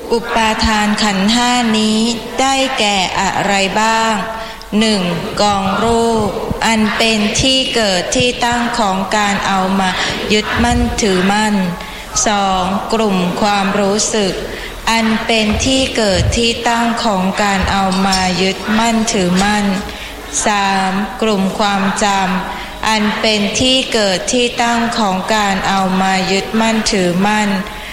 อุปาทานขันธ์ห้านี้ได้แก่อะไรบ้าง 1. กองรูปอันเป็นที่เกิดที่ตั้งของการเอามายึดมั่นถือมั่น 2. กลุ่มความรู้สึกอันเป็นที่เกิดที่ตั้งของการเอามายึดมั่นถือมั่น 3. กลุ่มความจำอันเป็นที่เกิดที่ตั้งของการเอามายึดมั่นถือมั่น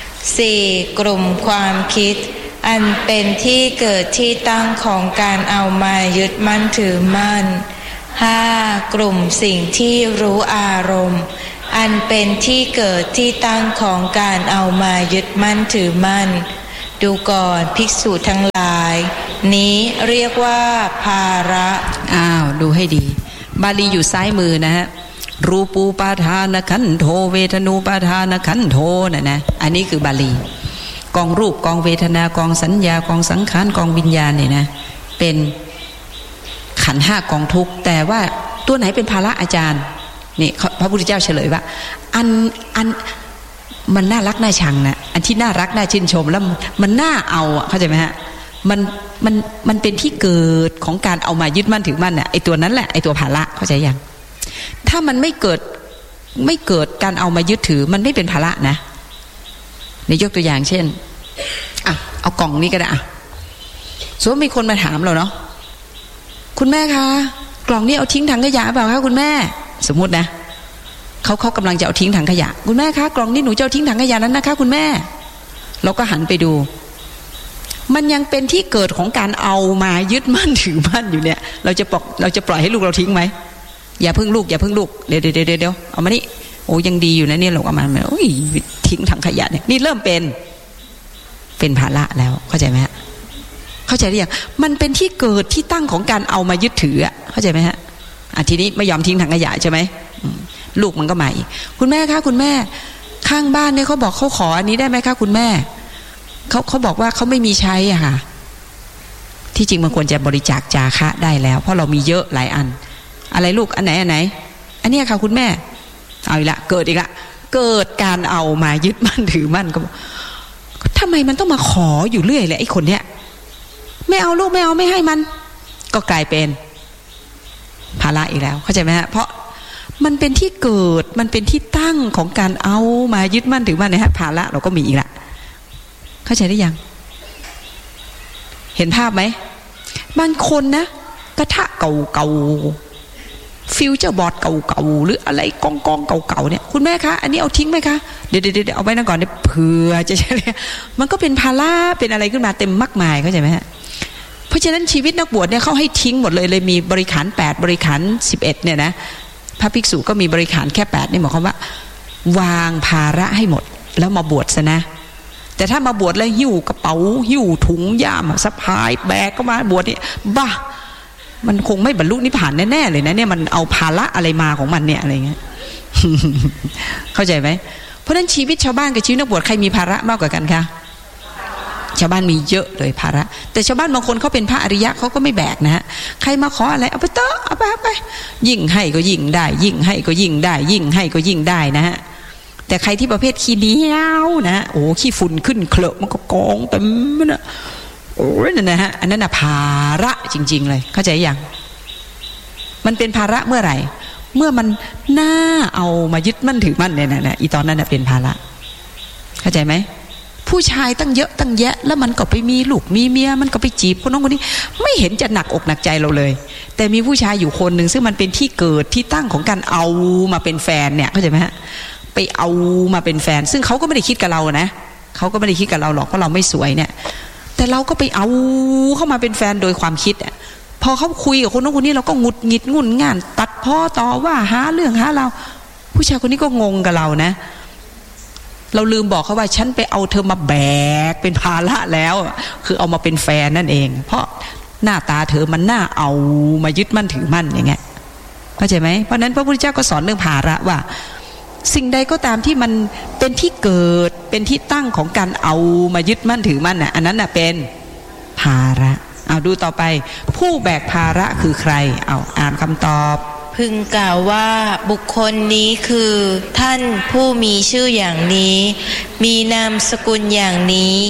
4. กลุ่มความคิดอันเป็นที่เกิดที่ตั้งของการเอามายึดมั่นถือมั่น 5. กลุ่มสิ่งที่รู้อารมณ์อันเป็นที่เกิดที่ตั้งของการเอามายึดมั่นถือมั่นดูก่อนภิกษุทั้งหลายนี้เรียกว่าภาระดูให้ดีบาลีอยู่ซ้ายมือนะฮะรูปูปาทานขันโธเวทนูปาทานขันโธนะอันนี้คือบาลีกองรูปกองเวทนากองสัญญากองสังขารกองวิญญาณเนี่ยนะเป็นขันธ์ห้ากองทุกข์แต่ว่าตัวไหนเป็นภาระอาจารย์นี่พระพุทธเจ้าเฉลยว่าอันมันน่ารักน่าชังนะอันที่น่ารักน่าชื่นชมแล้วมันน่าเอาเข้าใจไหมฮะมันเป็นที่เกิดของการเอามายึดมั่นถือมั่นน่ะไอตัวนั้นแหละไอตัวภาระเข้าใจยังถ้ามันไม่เกิดการเอามายึดถือมันไม่เป็นภาระนะในยกตัวอย่างเช่นเอากล่องนี้ก็ได้สมมติมีคนมาถามเราเนาะคุณแม่คะกล่องนี้เอาทิ้งถังขยะเปล่าคะคุณแม่สมมุตินะเขากำลังจะเอาทิ้งถังขยะคุณแม่คะกล่องนี้หนูจะเอาทิ้งถังขยะนั้นนะคะคุณแม่เราก็หันไปดูมันยังเป็นที่เกิดของการเอามายึดมั่นถือมั่นอยู่เนี่ยเราจะปล่อยให้ลูกเราทิ้งไหมอย่าพึ่งลูกเดี๋ยวเอามานี่โอ้ยังดีอยู่นะเนี่ยเราเอามาโอ้ยทิ้งถังขยะเนี่ยนี่เริ่มเป็นภาระแล้วเข้าใจไหมฮะเข้าใจหรือยังมันเป็นที่เกิดที่ตั้งของการเอามายึดถือเข้าใจไหมฮะทีนี้ไม่ยอมทิ้งถังขยะใช่ไหมลูกมันก็มาอีกคุณแม่คะคุณแม่ข้างบ้านเนี่ยเขาบอกเขาขออันนี้ได้ไหมคะคุณแม่เขาบอกว่าเขาไม่มีใช้ค่ะที่จริงมันควรจะบริจาคจาคะได้แล้วเพราะเรามีเยอะหลายอันอะไรลูกอันไหนอันนี้ค่ะคุณแม่เอาอีกละเกิดการเอามายึดมั่นถือมั่นก็บอกทำไมมันต้องมาขออยู่เรื่อยเลยไอ้คนเนี้ยไม่เอาลูกไม่เอาไม่ให้มันก็กลายเป็นภาระอีกแล้วเข้าใจไหมฮะเพราะมันเป็นที่เกิดมันเป็นที่ตั้งของการเอามายึดมั่นถือมั่นนะฮะภาระเราก็มีอีกละเข้าใจได้ยังเห็นภาพไหมบางคนนะกระทะเก่าฟิวเจอร์บอร์ดเก่าหรืออะไรกองเก่าเนี่ยคุณแม่คะอันนี้เอาทิ้งไหมคะเดี๋ยวเอาไว้นั่นก่อนเดี๋ยวเผื่อจะใช่เลยมันก็เป็นภาระเป็นอะไรขึ้นมาเต็มมากมายเข้าใจไหมฮะเพราะฉะนั้นชีวิตนักบวชเนี่ยเขาให้ทิ้งหมดเลยมีบริขาร8บริขาร11เนี่ยนะพระภิกษุก็มีบริขารแค่8นี่หมายความว่าวางภาระให้หมดแล้วมาบวชซะนะแต่ถ้ามาบวชแล้วหิ้วกระเป๋าหิ้วถุงย่ามสะพายแบกก็มาบวชนี่บ้ามันคงไม่บรรลุนิพพานแน่ๆเลยนะเนี่ยมันเอาภาระอะไรมาของมันเนี่ยอะไรเงี้ย เข้าใจไหมเพราะฉะนั้นชีวิตชาวบ้านกับชีวิตนักบวชใครมีภาระมากกว่ากันคะชาวบ้านมีเยอะเลยภาระแต่ชาวบ้านบางคนเขาเป็นพระอริยะเขาก็ไม่แบกนะฮะใครมาขออะไรเอาไปเตอะเอาไปยิ่งให้ก็ยิ่งได้ยิ่งให้ก็ยิ่งได้ยิ่งให้ก็ยิ่งได้นะฮะแต่ใครที่ประเภทขี้เหนียวนะโอ้ขี้ฝุ่นขึ้นเคลอะมันก็กองเต็มนะโอ้ยนั่นนะฮะอันนั้นน่ะภาระจริงๆเลยเข้าใจยังมันเป็นภาระเมื่อไหร่เมื่อมันน่าเอามายึดมั่นถือมั่นเนี่ยนะอีตอนนั้นน่ะเป็นภาระเข้าใจไหมผู้ชายตั้งเยอะตั้งแยะแล้วมันก็ไปมีลูกมีเมียมันก็ไปจีบคนน้องคนนี้ไม่เห็นจะหนักอกหนักใจเราเลยแต่มีผู้ชายอยู่คนหนึ่งซึ่งมันเป็นที่เกิดที่ตั้งของการเอามาเป็นแฟนเนี่ยเข้าใจไหมฮะไปเอามาเป็นแฟนซึ่งเขาก็ไม่ได้คิดกับเรานะเขาก็ไม่ได้คิดกับเราหรอกเพราะเราไม่สวยเนี่ยแต่เราก็ไปเอาเข้ามาเป็นแฟนโดยความคิดพอเขาคุยกับคนน้องคนนี้เราก็หงุดหงิดงุ่นง่านตัดพ้อต่อว่าหาเรื่องหาเราผู้ชายคนนี้ก็งงกับเรานะเราลืมบอกเขาว่าฉันไปเอาเธอมาแบกเป็นภาระแล้วคือเอามาเป็นแฟนนั่นเองเพราะหน้าตาเธอมันน่าเอามายึดมั่นถือมั่นอย่างเงี้ยเข้าใจไหมเพราะนั้นพระพุทธเจ้าก็สอนเรื่องภาระว่าสิ่งใดก็ตามที่มันเป็นที่เกิดเป็นที่ตั้งของการเอามายึดมั่นถือมั่นน่ะอันนั้นน่ะเป็นภาระเอาดูต่อไปผู้แบกภาระคือใครเอาอ่านคำตอบพึงกล่าวว่าบุคคลนี้คือท่านผู้มีชื่ออย่างนี้มีนามสกุลอย่างนี้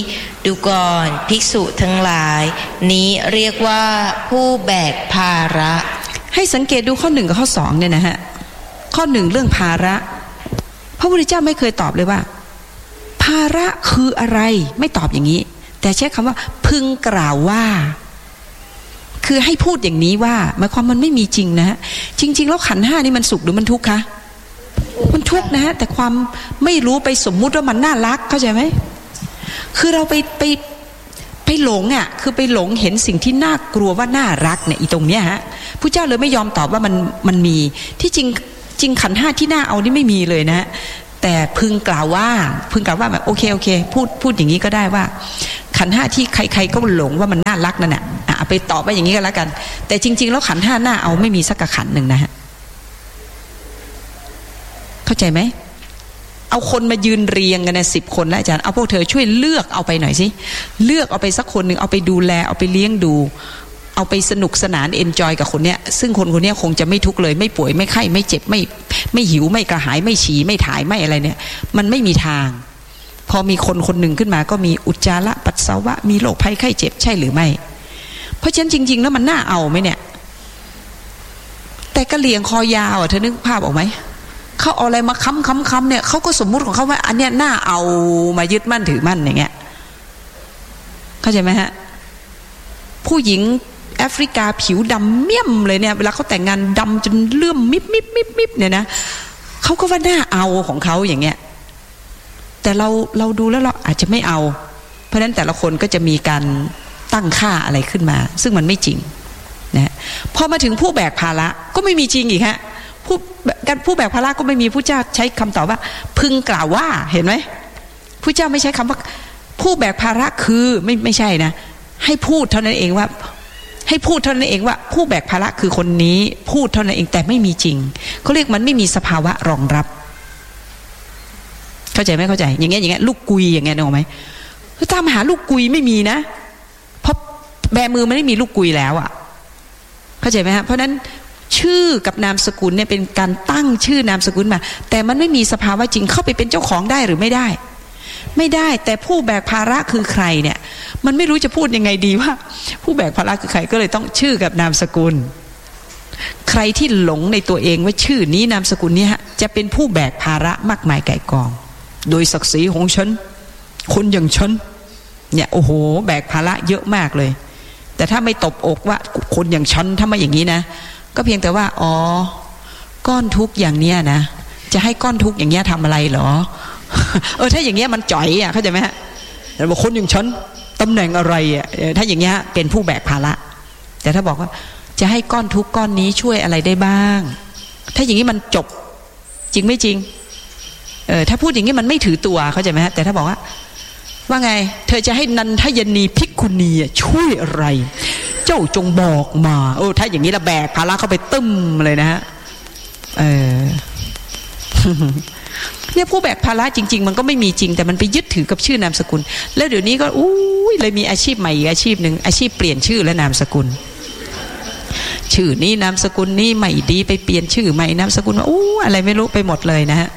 ดูก่อนภิกษุทั้งหลายนี้เรียกว่าผู้แบกภาระให้สังเกตดูข้อ1กับข้อ2เนี่ยนะฮะข้อ1เรื่องภาระพระพุทธเจ้าไม่เคยตอบเลยว่าภาระคืออะไรไม่ตอบอย่างนี้แต่ใช้คำว่าพึงกล่าวว่าคือให้พูดอย่างนี้ว่าหมายความมันไม่มีจริงนะฮะจริงๆแล้วขันธ์5นี่มันสุขหรือมันทุกข์คะมันทุกข์นะฮะแต่ความไม่รู้ไปสมมุติว่ามันน่ารักเข้าใจไหมคือเราไปหลงอ่ะคือไปหลงเห็นสิ่งที่น่ากลัวว่าน่ารักเนี่ยอีตรงเนี้ยฮะพระเจ้าเลยไม่ยอมตอบว่ามันมีที่จริงขันธ์5ที่น่าเอานี่ไม่มีเลยนะแต่พึงกล่าวว่าแบบโอเคพูดอย่างนี้ก็ได้ว่าขันธ์5ที่ใครๆก็หลงว่ามันน่ารักนั่นแหละเอาไปตอบว่าอย่างนี้ก็แล้วกันแต่จริงๆแล้วขันธ์5น่าเอาไม่มีสักขันธ์หนึ่งนะฮะเข้าใจไหมเอาคนมายืนเรียงกันนะ10 คนแล้วอาจารย์เอาพวกเธอช่วยเลือกเอาไปหน่อยสิเลือกเอาไปสักคนหนึ่งเอาไปดูแลเอาไปเลี้ยงดูเอาไปสนุกสนานเอนจอยกับคนเนี้ยซึ่งคนเนี้ยคงจะไม่ทุกข์เลยไม่ป่วยไม่ไข้ไม่เจ็บไม่หิวไม่กระหายไม่ฉี่ไม่ถ่ายไม่อะไรเนี่ยมันไม่มีทางพอมีคนหนึ่งขึ้นมาก็มีอุจจาระปัสสาวะมีโรคภัยไข้เจ็บใช่หรือไม่เพราะฉะนั้นจริงๆแล้วมันน่าเอาไหมเนี่ยแต่กระเหลี่ยงคอยาวเธอนึกภาพออกไหมเขาเอาอะไรมาค้ำเนี่ยเขาก็สมมุติของเขาว่าอันเนี้ยน่าเอามายึดมั่นถือมั่นอย่างเงี้ยเข้าใจไหมฮะผู้หญิงแอฟริกาผิวดำเมี่ยมเลยเนี่ยเวลาเขาแต่งงานดำจนเลื่อมมิบเนี่ยนะเขาก็ว่าน่าเอาของเขาอย่างเงี้ยแต่เราดูแล้วเราอาจจะไม่เอาเพราะฉะนั้นแต่ละคนก็จะมีการตั้งค่าอะไรขึ้นมาซึ่งมันไม่จริงนะพอมาถึงผู้แบกภาระก็ไม่มีจริงอีกฮะผู้แบกภาระก็ไม่มีผู้เจ้าใช้คำตอบว่าพึงกล่าวว่าเห็นไหมผู้เจ้าไม่ใช้คำว่าผู้แบกภาระคือไม่ใช่นะให้พูดเท่านั้นเองว่าให้พูดเท่านั้นเองว่าผู้แบกภาระคือคนนี้พูดเท่านั้นเองแต่ไม่มีจริงเขาเรียกมันไม่มีสภาวะรองรับเข้าใจไหมเข้าใจอย่างเงี้ยลูกกุยอย่างเงี้ยนึกออกไหมคือตามหาลูกกุยไม่มีนะเพราะแบมือมันไม่มีลูกกุยแล้วอ่ะเข้าใจไหมฮะเพราะนั้นชื่อกับนามสกุลเนี่ยเป็นการตั้งชื่อนามสกุลมาแต่มันไม่มีสภาวะจริงเข้าไปเป็นเจ้าของได้หรือไม่ได้แต่ผู้แบกภาระคือใครเนี่ยมันไม่รู้จะพูดยังไงดีว่าผู้แบกภาระคือใครก็เลยต้องชื่อกับนามสกุลใครที่หลงในตัวเองว่าชื่อนี้นามสกุลนี้ฮะจะเป็นผู้แบกภาระมากมายไก่กองโดยศักดิ์ศรีของฉันคนอย่างฉันเนี่ยโอ้โหแบกภาระเยอะมากเลยแต่ถ้าไม่ตบอกว่าคนอย่างฉันถ้าไม่อย่างนี้นะก็เพียงแต่ว่าอ๋อก้อนทุกข์อย่างเนี้ยนะจะให้ก้อนทุกข์อย่างเงี้ยทำอะไรเหรอถ้าอย่างเงี้ยมันจ่อยอ่ะเข้าใจไหมฮะแต่บอกคนอย่างฉันตำแหน่งอะไรอ่ะถ้าอย่างเงี้ยเป็นผู้แบกภาระแต่ถ้าบอกว่าจะให้ก้อนทุกข์ก้อนนี้ช่วยอะไรได้บ้างถ้าอย่างนี้มันจบจริงไม่จริงถ้าพูดอย่างนี้มันไม่ถือตัวเข้าใจไหมฮะแต่ถ้าบอกว่าไงเธอจะให้นันทยนีภิกขุณีช่วยอะไรเจ้าจงบอกมาถ้าอย่างนี้ละแบกภาระเข้าไปตึ้มเลยนะฮะเนี่ยผู้แบกภาระจริงๆมันก็ไม่มีจริงแต่มันไปยึดถือกับชื่อนามสกุลแล้วเดี๋ยวนี้ก็เลยมีอาชีพใหม่อีกอาชีพหนึ่งอาชีพเปลี่ยนชื่อและนามสกุลชื่อนี้นามสกุลนี้ใหม่ดีไปเปลี่ยนชื่อใหม่นามสกุลว่าอะไรไม่รู้ไปหมดเลยนะฮะ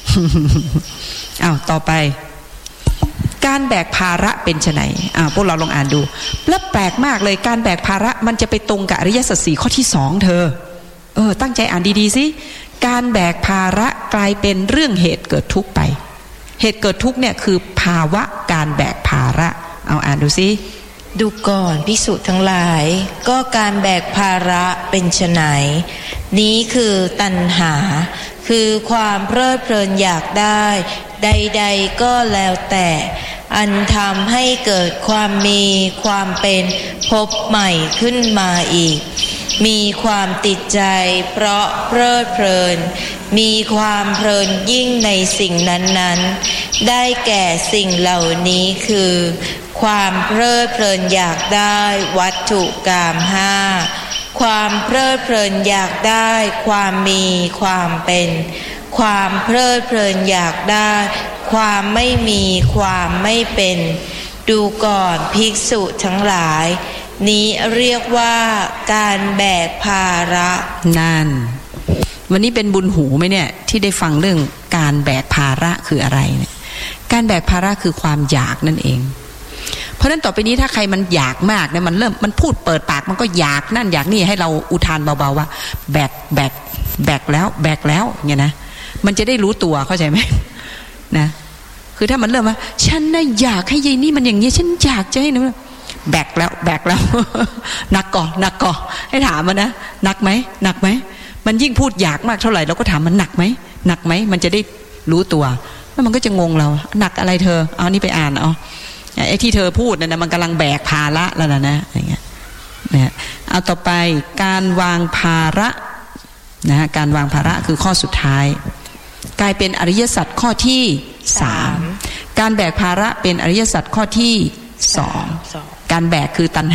ต่อไปการแบกภาระเป็นไฉนพวกเราลองอ่านดูแล้วแปลกมากเลยการแบกภาระมันจะไปตรงกับอริยสัจ4ข้อที่2เธอตั้งใจอ่านดีๆสิการแบกภาระกลายเป็นเรื่องเหตุเกิดทุกข์ไปเหตุเกิดทุกข์เนี่ยคือภาวะการแบกภาระอ่านดูสิดูก่อนภิกษุทั้งหลายก็การแบกภาระเป็นไฉนนี้คือตัณหาคือความเพลิดเพลินอยากได้ใดๆก็แล้วแต่อันทำให้เกิดความมีความเป็นพบใหม่ขึ้นมาอีกมีความติดใจเพราะเพลิดเพลินมีความเพลินยิ่งในสิ่งนั้นๆได้แก่สิ่งเหล่านี้คือความเพลิดเพลินอยากได้วัตถุกาม5ความเพลิดเพลินอยากได้ความมีความเป็นความเพลิดเพลินอยากได้ความไม่มีความไม่เป็นดูก่อนภิกษุทั้งหลายนี้เรียกว่าการแบกภาระนั่นวันนี้เป็นบุญหูไหมเนี่ยที่ได้ฟังเรื่องการแบกภาระคืออะไรเนี่ยการแบกภาระคือความอยากนั่นเองเพราะฉะนั้นต่อไปนี้ถ้าใครมันอยากมากเนี่ยมันพูดเปิดปากมันก็อยากนั่นอยากนี่ให้เราอุทานเบาๆว่าแบกแล้วเนี่ยนะมันจะได้รู้ตัวเข้าใจไหมนะคือถ้ามันเริ่มว่าฉันน่ะอยากให้ยายนี่มันอย่างนี้ฉันอยากจะให้นะแบกแล้วหนักก่อให้ถามมันนะหนักไหมมันยิ่งพูดอยากมากเท่าไหร่เราก็ถามมันหนักไหมมันจะได้รู้ตัวแล้วมันก็จะงงเราหนักอะไรเธอเอานี่ไปอ่านเอาไอ้ที่เธอพูดนะมันกำลังแบกภาระแล้วนะอย่างเงี้ยนะเอาต่อไปการวางภาระนะการวางภาระคือข้อสุดท้ายกลายเป็นอริยสัจข้อที่3การแบกภาระเป็นอริยสัจข้อที่2การแบกคือตัณหา